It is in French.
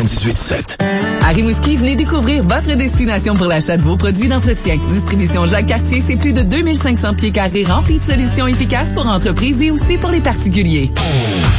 98.7. À Rimouski, venez découvrir votre destination pour l'achat de vos produits d'entretien. Distribution Jacques Cartier, c'est plus de 2500 pieds carrés remplis de solutions efficaces pour entreprises et aussi pour les particuliers.